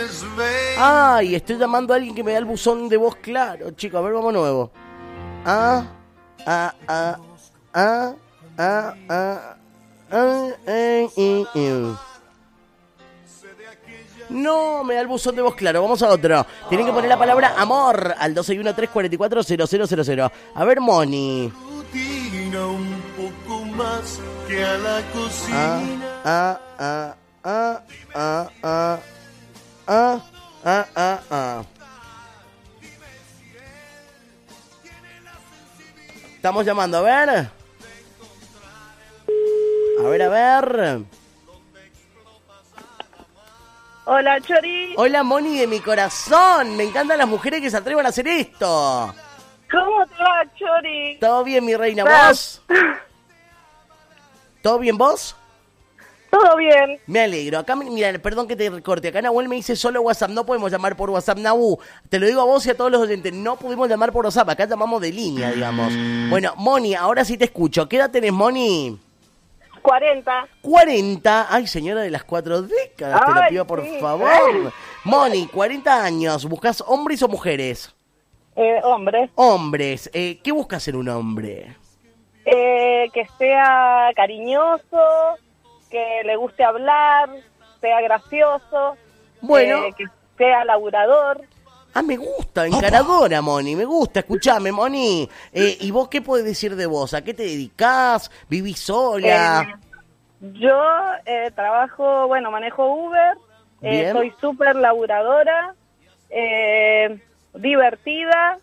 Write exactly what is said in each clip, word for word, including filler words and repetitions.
Ay, estoy llamando a alguien que me da el buzón de voz claro. Chicos, a ver, vamos nuevo. Ah, ah, ah, ah, ah, ah, ah, eh, eh, eh. No, me da el buzón de voz claro. Vamos a otro. Tienen que poner la palabra amor al dos seis uno tres cuatro cuatro cero cero cero cero. A ver, Moni. Un poco más que a la cocina. Ah, ah, ah, ah, ah, ah, ah, ah, ah. Estamos llamando, a ver. A ver, a ver. Hola, Chori. Hola, Moni de mi corazón. Me encantan las mujeres que se atrevan a hacer esto. ¿Cómo te va, Chori? ¿Todo bien, mi reina? ¿Vas? ¿Vos? ¿Todo bien, vos? Todo bien. Me alegro. Acá, mira, perdón que te corte. Acá Nahuel me dice solo WhatsApp. No podemos llamar por WhatsApp, Nahu. Te lo digo a vos y a todos los oyentes. No pudimos llamar por WhatsApp. Acá llamamos de línea, digamos. Bueno, Moni, ahora sí te escucho. ¿Qué edad tenés, Moni? cuarenta. cuarenta. Ay, señora de las cuatro décadas. Te lo Ay, pido, por sí. favor. Moni, cuarenta años. ¿Buscas hombres o mujeres? Eh, hombre. Hombres. Eh, ¿Qué buscas en un hombre? Eh, que sea cariñoso, que le guste hablar, sea gracioso. Bueno. Eh, que sea laburador. Ah, me gusta, encaradora, Moni, me gusta. Escuchame, Moni. Eh, ¿Y vos qué podés decir de vos? ¿A qué te dedicás? ¿Vivís sola? Eh, yo eh, trabajo, bueno, manejo Uber. Eh, Bien. soy súper laburadora. Eh, divertida.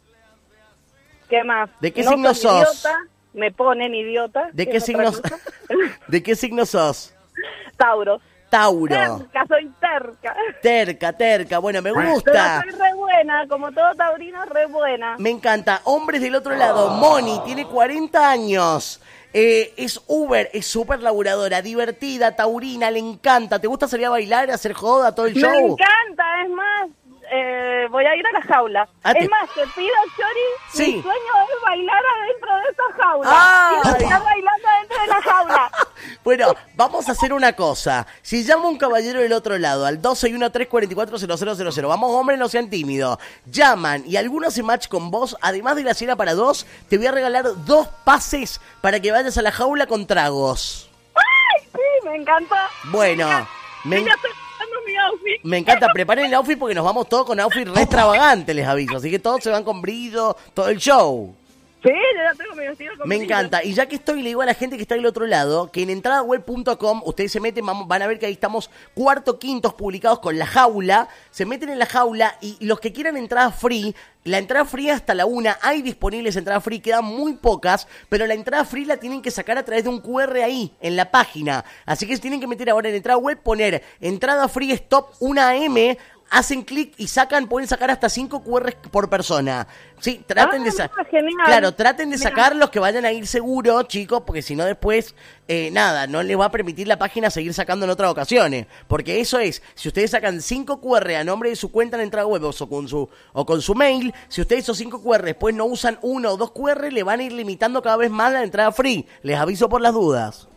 ¿Qué más? ¿De qué no signo soy sos? idiota, me ponen idiota. ¿De que qué es otra signos? cosa. ¿De qué signo sos? Tauro. Tauro. Terca, soy terca. Terca, terca. Bueno, me Pero gusta. soy re buena, como todo taurino, re buena. Me encanta. Hombres del otro lado. Moni tiene cuarenta años. Eh, es Uber, es súper laburadora, divertida, taurina, le encanta. ¿Te gusta salir a bailar, hacer joda, todo el Me show? encanta, es más, eh, voy a ir a la jaula. Ah, te- Es más, te pido, Chori, Sí. mi sueño es bailar adentro de esa jaula. ¡Ay! Quiero estar bailando adentro de la jaula. Bueno, vamos a hacer una cosa. Si llama un caballero del otro lado al dos seis uno tres cuatro cuatro cero cero cero cero, vamos, hombres, no sean tímidos. Llaman y alguno hace match con vos, además de la cena para dos, te voy a regalar dos pases para que vayas a la jaula con tragos. ¡Ay, sí, me encanta! Bueno, me, Yo ya estoy buscando mi outfit. me encanta. Preparen el outfit porque nos vamos todos con outfit re extravagante, les aviso. Así que todos se van con brillo, todo el show. Sí, yo ya tengo mi vestido con Me brillo. encanta. Y ya que estoy, le digo a la gente que está del otro lado que en entrada web punto com ustedes se meten, vamos- van a ver que ahí estamos cuarto, quintos publicados con la jaula. Se meten en la jaula y los que quieran entrada free, la entrada free hasta la una, hay disponibles entradas free, quedan muy pocas, pero la entrada free la tienen que sacar a través de un cu erre ahí, en la página. Así que se tienen que meter ahora en entrada web, poner entrada free stop una eme, hacen clic y sacan, pueden sacar hasta cinco cu erres por persona. Sí, traten Ah, de sacar. genial. Claro, traten de Mira. sacar los que vayan a ir seguro, chicos, porque si no después, eh, nada, no les va a permitir la página seguir sacando en otras ocasiones. Porque eso es, si ustedes sacan cinco cu erre a nombre de su cuenta en entrada web o con su, o con su mail, si ustedes esos cinco cu erre después no usan uno o dos cu erre, le van a ir limitando cada vez más la entrada free. Les aviso por las dudas.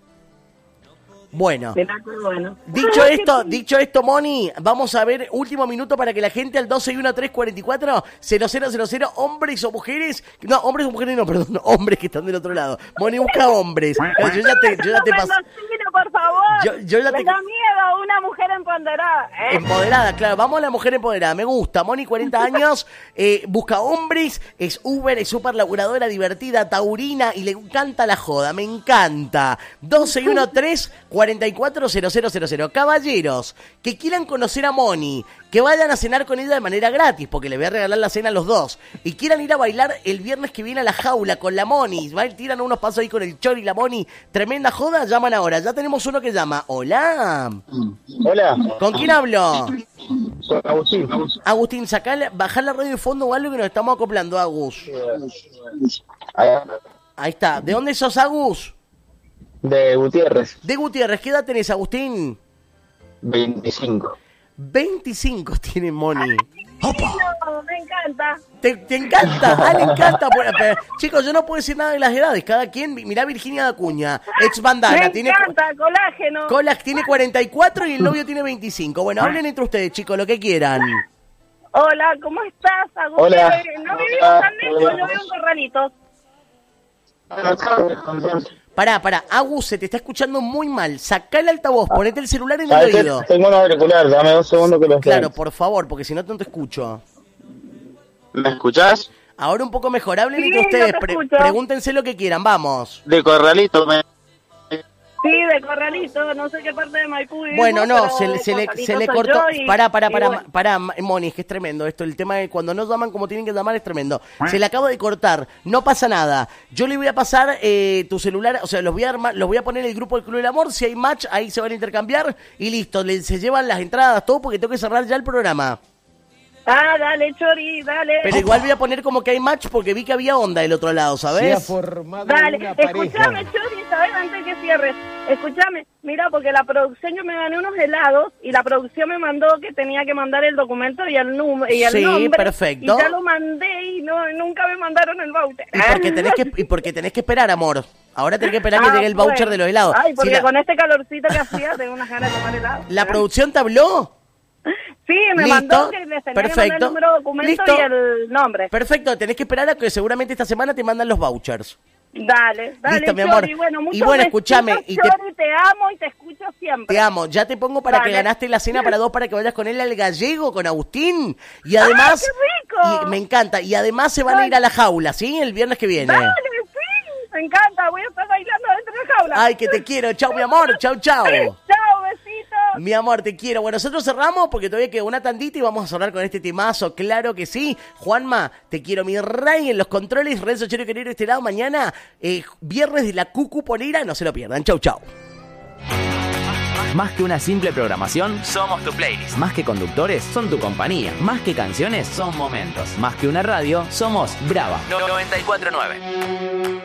Bueno, Mirá qué bueno. dicho esto, dicho esto, Moni, vamos a ver último minuto para que la gente al dos seis uno tres cuatro cuatro cero cero cero cero, hombres o mujeres, no, hombres o mujeres no, perdón, hombres que están del otro lado. Moni busca hombres. Yo ya te, yo ya te paso. Mendocino, por favor. Yo- yo ya Me te- da miedo una mujer empoderada. ¿eh? Empoderada, claro, vamos a la mujer empoderada, me gusta. Moni, cuarenta años, eh, busca hombres, es Uber, es súper laburadora, divertida, taurina y le encanta la joda, me encanta. dos seis uno tres cuatro cuatro cero cero cero cero. Caballeros, que quieran conocer a Moni, que vayan a cenar con ella de manera gratis, porque le voy a regalar la cena a los dos, y quieran ir a bailar el viernes que viene a la jaula con la Moni, va, tiran unos pasos ahí con el Chori y la Moni, tremenda joda, llaman ahora. Ya tenemos uno que llama. Hola. Hola, ¿Con quién hablo? soy Agustín, Agustín, sacá, bajá la radio de fondo o algo que nos estamos acoplando, Agus. allá, Ahí está. ¿De dónde sos, Agus? de Gutiérrez, De Gutiérrez. ¿Qué edad tenés, Agustín? veinticinco. veinticinco tiene Moni. bueno, me encanta. ¿Te, te encanta? Ah, le encanta. Bueno, pero, chicos, yo no puedo decir nada de las edades. Cada quien, mirá Virginia Acuña, ex bandana. Me tiene, encanta, colágeno. Colax tiene cuarenta y cuatro y el novio tiene veinticinco. Bueno, hablen entre ustedes, chicos, lo que quieran. Hola, ¿cómo estás, Agustín? Hola. No vivimos tan lejos, yo vivo en Corralitos. Pará, pará, Agus, se te está escuchando muy mal. Sacá el altavoz, ponete el celular en el ¿Sabes qué? oído. Tengo un auricular, dame dos segundos que lo Claro, por favor, porque si no, no te escucho. ¿Me escuchás? Ahora un poco mejor, hablen Sí, entre yo ustedes, te pre- escucho. pregúntense lo que quieran, vamos. De Corralito, me... Sí, de Corralito, no sé qué parte de Maipú vivimos, Bueno, no, pero se, le- se le, Corralito se le soy cortó. yo y- Pará, pará, y pará, bueno. pará, Moni, es que es tremendo esto. El tema de cuando no llaman como tienen que llamar es tremendo. Se le acabo de cortar, no pasa nada. Yo le voy a pasar eh, tu celular, o sea, los voy a armar, los voy a poner en el grupo del Club del Amor. Si hay match, ahí se van a intercambiar y listo. Le, se llevan las entradas, todo, porque tengo que cerrar ya el programa. Ah, dale, Chori, dale. Pero igual voy a poner como que hay match porque vi que había onda del otro lado, Se ha ¿sabes? formado Dale, una pareja. escúchame, Chori, ¿sabes? Antes que cierres, escúchame, mira, porque la producción, yo me gané unos helados y la producción me mandó que tenía que mandar el documento y el, número y el Sí, nombre. perfecto. Y ya lo mandé y no, nunca me mandaron el voucher. Y porque tenés que, y porque tenés que esperar, amor. Ahora tenés que esperar que Ah, llegue el voucher bueno. de los helados. Ay, porque Si la, con este calorcito que hacía tengo unas ganas de tomar helado. ¿La producción te habló? Sí, me Listo, mandó que les tenía que mandar perfecto. el número de documento Listo. y el nombre. Perfecto, tenés que esperar a que seguramente esta semana te mandan los vouchers. Dale, dale, Listo, mi Chori. amor. Bueno, muchos Y bueno, besitos, escúchame, y te- Chori, te amo y te escucho siempre. Te amo, ya te pongo para Dale. que ganaste la cena para dos para que vayas con él al gallego, con Agustín. Y además... ¡Ay, qué rico! Y me encanta. Y además se van a Ay. ir a la jaula, ¿sí? El viernes que viene. Dale, sí, me encanta, voy a estar bailando dentro de la jaula. Ay, que te quiero. Chau, mi amor. Chau, chau. Chao, besitos. Mi amor, te quiero. Bueno, nosotros cerramos porque todavía queda una tandita y vamos a cerrar con este temazo. Claro que sí. Juanma, te quiero, mi rey en los controles. Renzo Chero Querido este lado. Mañana, eh, viernes de la Cucu Polera. No se lo pierdan. Chau, chau. Más que una simple programación, somos tu playlist. Más que conductores, son tu compañía. Más que canciones, son momentos. Más que una radio, somos Brava noventa y cuatro nueve.